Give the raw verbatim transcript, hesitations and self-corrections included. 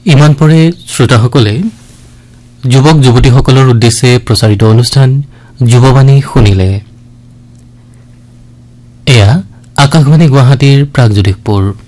ইমান পৰে শ্ৰোতাসকলে যুৱক যুৱতীসকলৰ উদ্দেশ্যে প্ৰচাৰিত অনুষ্ঠান যুৱবাণী শুনিলে। এয়া আকাশবাণী গুৱাহাটীৰ প্ৰাগজ্যোতিষপুৰ।